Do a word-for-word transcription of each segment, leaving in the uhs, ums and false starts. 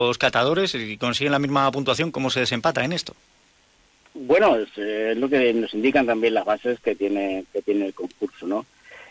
los catadores y consiguen la misma puntuación, ¿cómo se desempata en esto? Bueno, es, es lo que nos indican también las bases que tiene que tiene el concurso, ¿no?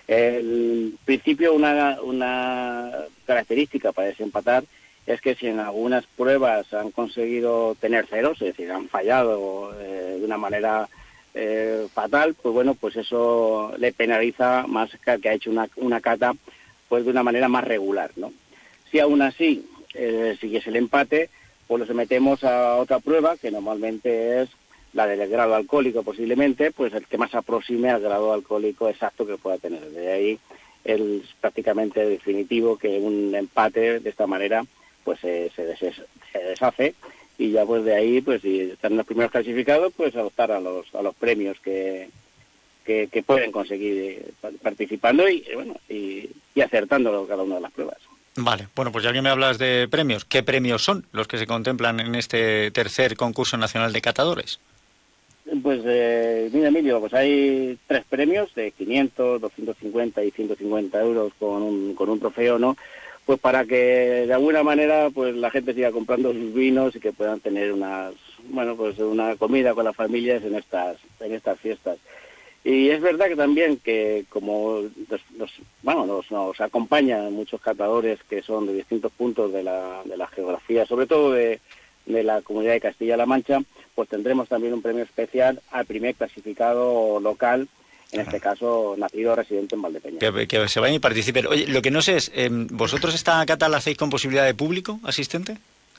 El principio, una, una característica para desempatar es que si en algunas pruebas han conseguido tener ceros, es decir, han fallado eh, de una manera eh, fatal, pues bueno, pues eso le penaliza más que al que ha hecho una, una cata pues de una manera más regular, ¿no? Si aún así eh, siguiese el empate, pues lo sometemos a otra prueba, que normalmente es la del grado alcohólico posiblemente, pues el que más aproxime al grado alcohólico exacto que pueda tener. De ahí es prácticamente definitivo que un empate de esta manera pues eh, se, des, se deshace, y ya pues de ahí, pues si están los primeros clasificados, pues optar a los a los premios que, que, que pueden conseguir participando y bueno y, y acertando cada una de las pruebas. Vale, bueno, pues ya que me hablas de premios, ¿qué premios son los que se contemplan en este tercer concurso nacional de catadores? Pues eh, mira, Emilio, pues hay tres premios de quinientos, doscientos cincuenta y ciento cincuenta euros con un, con un trofeo, ¿no? Pues para que de alguna manera pues la gente siga comprando sus vinos y que puedan tener unas, bueno, pues una comida con las familias en estas, en estas fiestas. Y es verdad que también que como los, los, bueno, nos, nos acompañan muchos catadores que son de distintos puntos de la, de la geografía, sobre todo de, de la comunidad de Castilla-La Mancha, pues tendremos también un premio especial al primer clasificado local, en este caso nacido residente en Valdepeñas. Que, que se vayan y participen. Oye, lo que no sé es, eh, ¿vosotros esta cata la hacéis con posibilidad de público asistente?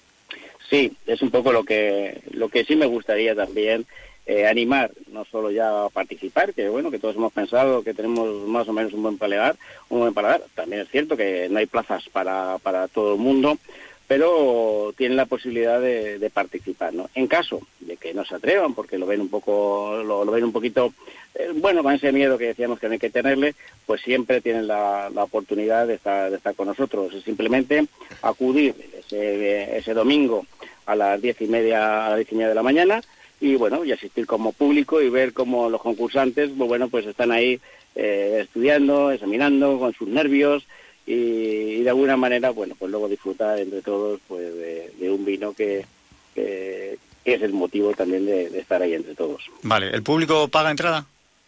Sí, es un poco lo que lo que sí me gustaría también eh, animar, no solo ya a participar, que bueno, que todos hemos pensado que tenemos más o menos un buen paladar, un buen paladar. También es cierto que no hay plazas para, para todo el mundo, pero tienen la posibilidad de, de participar, ¿no? En caso de que no se atrevan, porque lo ven un poco, lo, lo ven un poquito, eh, bueno, con ese miedo que decíamos que no hay que tenerle, pues siempre tienen la, la oportunidad de estar, de estar con nosotros. Es simplemente acudir ese, ese domingo a las diez y media, a las diez y media de la mañana, y bueno, y asistir como público y ver cómo los concursantes, pues bueno, pues están ahí eh, estudiando, examinando con sus nervios. Y, y de alguna manera, bueno, pues luego disfrutar entre todos pues de, de un vino que, que, que es el motivo también de, de estar ahí entre todos. Vale, ¿el público paga entrada?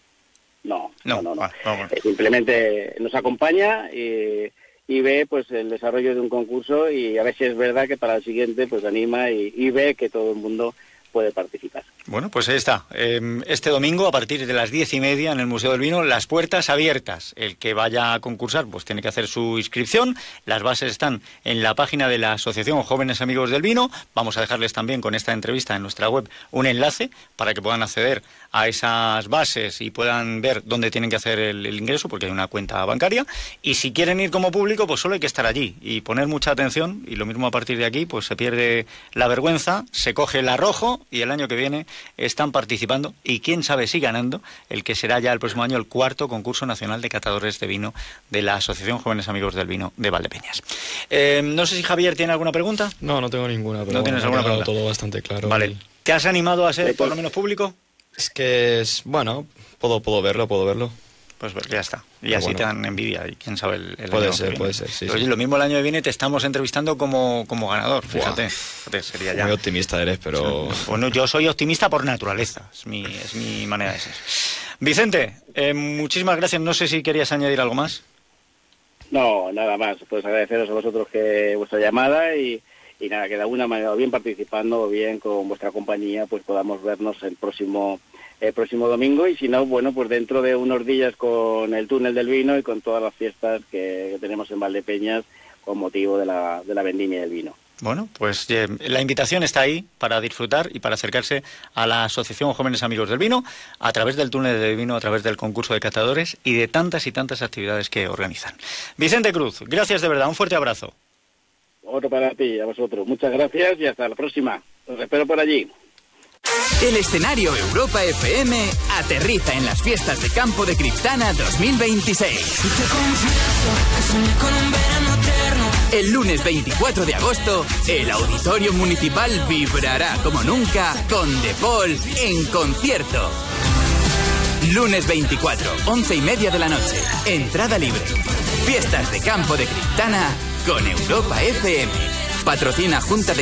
No, no, no, no. no. Vale, vamos. Eh, simplemente nos acompaña y, y ve pues el desarrollo de un concurso, y a ver si es verdad que para el siguiente pues anima y, y ve que todo el mundo puede participar. Bueno, pues ahí está. Este domingo, a partir de las diez y media, en el Museo del Vino, las puertas abiertas. El que vaya a concursar, pues tiene que hacer su inscripción. Las bases están en la página de la Asociación Jóvenes Amigos del Vino. Vamos a dejarles también con esta entrevista en nuestra web un enlace para que puedan acceder a esas bases y puedan ver dónde tienen que hacer el, el ingreso, porque hay una cuenta bancaria. Y si quieren ir como público, pues solo hay que estar allí y poner mucha atención. Y lo mismo a partir de aquí, pues se pierde la vergüenza, se coge el arrojo, y el año que viene están participando, y quién sabe si ganando, el que será ya el próximo año el cuarto concurso nacional de catadores de vino de la Asociación Jóvenes Amigos del Vino de Valdepeñas. Eh, no sé si Javier tiene alguna pregunta. No, no tengo ninguna, pero no bueno, tienes me alguna ha quedado pregunta. Todo bastante claro. Vale. Y... ¿Te has animado a ser por lo menos público? Es que es, bueno, puedo, puedo verlo, puedo verlo. Pues ya está. Y Pero así bueno, te dan envidia, y quién sabe el, el puede año ser, que viene. puede ser, sí, Oye, sí. lo mismo el año que viene te estamos entrevistando como, como ganador, fíjate. Buah. Fíjate, sería ya. Muy optimista eres, pero... Bueno, yo soy optimista por naturaleza, es mi, es mi manera de ser. Vicente, eh, muchísimas gracias. No sé si querías añadir algo más. No, nada más. Pues agradeceros a vosotros que vuestra llamada y, y nada, que de alguna manera, o bien participando o bien con vuestra compañía, pues podamos vernos el próximo el próximo domingo, y si no, bueno, pues dentro de unos días con el túnel del vino y con todas las fiestas que, que tenemos en Valdepeñas con motivo de la, de la vendimia del vino. Bueno, pues eh, la invitación está ahí para disfrutar y para acercarse a la Asociación Jóvenes Amigos del Vino a través del túnel del vino, a través del concurso de catadores y de tantas y tantas actividades que organizan. Vicente Cruz, gracias de verdad, un fuerte abrazo. Otro para ti, a vosotros. Muchas gracias y hasta la próxima. Os espero por allí. El escenario Europa F M aterriza en las fiestas de campo de Criptana dos mil veintiséis. El lunes veinticuatro de agosto, el Auditorio Municipal vibrará como nunca con De Paul en concierto. Lunes veinticuatro, once y media de la noche. Entrada libre. Fiestas de campo de Criptana con Europa F M. Patrocina Junta de